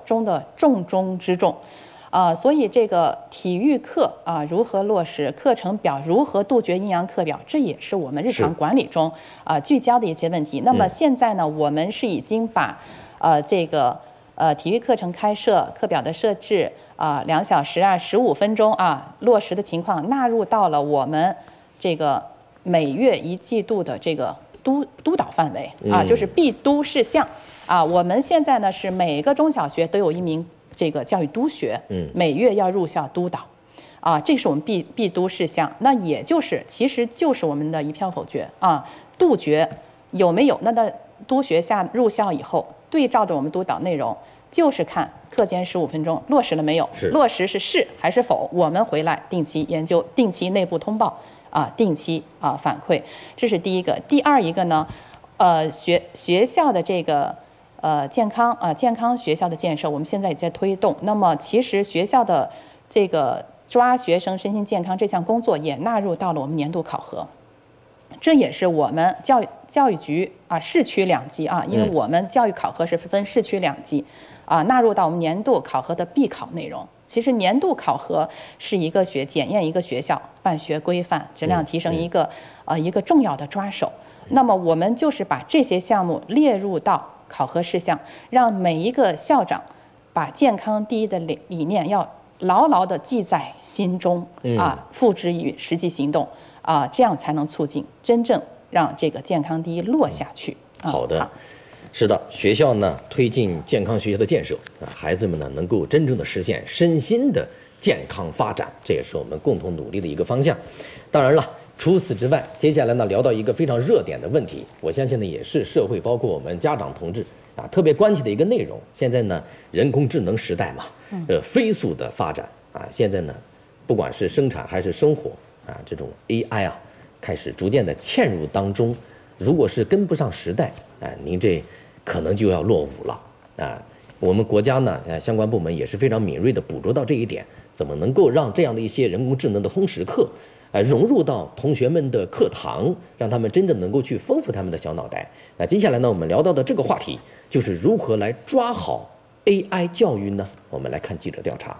中的重中之重。所以这个体育课如何落实，课程表如何杜绝阴阳课表，这也是我们日常管理中聚焦的一些问题。那么现在呢，我们是已经把这个体育课程开设、课表的设置2小时15分钟落实的情况纳入到了我们这个每月1季度的这个督导范围就是必督事项我们现在呢是每个中小学都有一名这个教育督学，每月要入校督导，这是我们必督事项。那也就是其实就是我们的一票否决杜绝有没有？那督学入校以后，对照着我们督导内容，就是看课间15分钟落实了没有？落实是还是否？我们回来定期研究，定期内部通报定期反馈，这是第一个。第二一个呢，学校的这个。健康学校的建设，我们现在也在推动。那么，其实学校的这个抓学生身心健康这项工作也纳入到了我们年度考核。这也是我们教育局市区2级因为我们教育考核是分市区2级纳入到我们年度考核的必考内容。其实年度考核是检验一个学校办学规范、质量提升一个重要的抓手。那么我们就是把这些项目列入到考核事项，让每一个校长把健康第一的理念要牢牢地记在心中付之于实际行动这样才能促进真正让这个健康第一落下去。 好的，是的，学校呢推进健康学校的建设孩子们呢能够真正的实现身心的健康发展，这也是我们共同努力的一个方向。当然了，除此之外，接下来呢聊到一个非常热点的问题，我相信呢也是社会包括我们家长同志特别关心的一个内容。现在呢人工智能时代嘛，飞速的发展现在呢不管是生产还是生活这种 AI 开始逐渐的嵌入当中，如果是跟不上时代您这可能就要落伍了我们国家呢相关部门也是非常敏锐的捕捉到这一点，怎么能够让这样的一些人工智能的通识课融入到同学们的课堂，让他们真正能够去丰富他们的小脑袋。那接下来呢，我们聊到的这个话题就是如何来抓好 AI 教育呢？我们来看记者调查。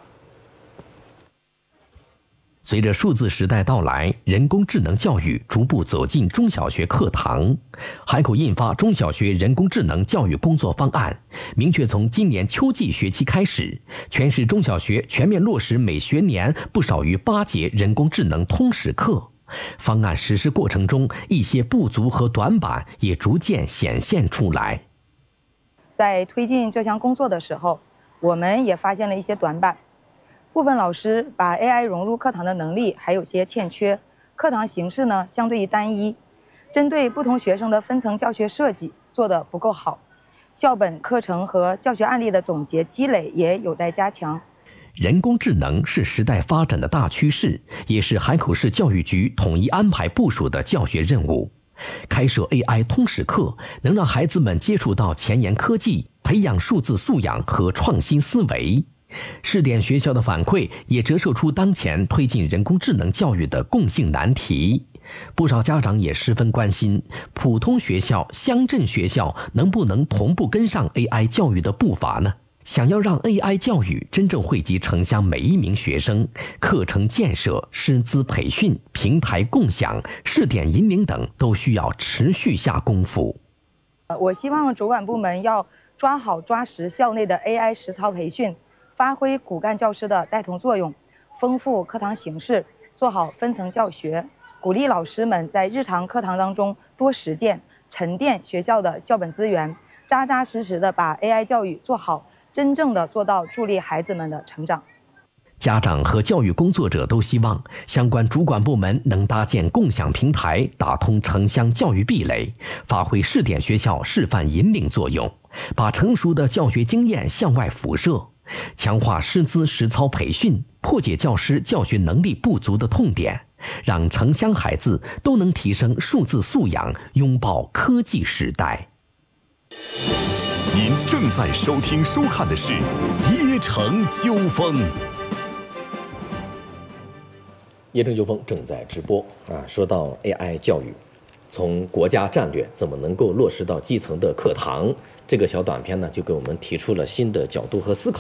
随着数字时代到来，人工智能教育逐步走进中小学课堂。海口印发中小学人工智能教育工作方案，明确从今年秋季学期开始，全市中小学全面落实每学年不少于8节人工智能通识课。方案实施过程中，一些不足和短板也逐渐显现出来。 在推进这项工作的时候，我们也发现了一些短板。部分老师把 AI 融入课堂的能力还有些欠缺，课堂形式呢相对于单一，针对不同学生的分层教学设计做得不够好，校本课程和教学案例的总结积累也有待加强。 人工智能是时代发展的大趋势，也是海口市教育局统一安排部署的教学任务。开设 AI 通识课，能让孩子们接触到前沿科技，培养数字素养和创新思维。试点学校的反馈也折射出当前推进人工智能教育的共性难题。不少家长也十分关心，普通学校、乡镇学校能不能同步跟上 AI 教育的步伐呢？想要让 AI 教育真正惠及城乡每一名学生，课程建设、师资培训、平台共享、试点引领等都需要持续下功夫。 我希望主管部门要抓好抓实校内的 AI 实操培训，发挥骨干教师的带头作用，丰富课堂形式，做好分层教学，鼓励老师们在日常课堂当中多实践，沉淀学校的校本资源，扎扎实实的把 AI 教育做好，真正的做到助力孩子们的成长。 家长和教育工作者都希望相关主管部门能搭建共享平台，打通城乡教育壁垒，发挥试点学校示范引领作用，把成熟的教学经验向外辐射，强化师资实操培训，破解教师教学能力不足的痛点，让城乡孩子都能提升数字素养，拥抱科技时代。 您正在收听收看的是《椰城纠纷》。 椰城纠纷正在直播说到 AI 教育，从国家战略怎么能够落实到基层的课堂，这个小短片呢，就给我们提出了新的角度和思考。